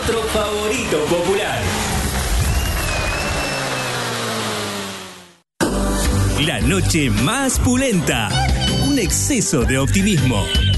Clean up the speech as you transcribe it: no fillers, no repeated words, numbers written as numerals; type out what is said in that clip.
otro favorito popular. La noche más pulenta. Un exceso de optimismo.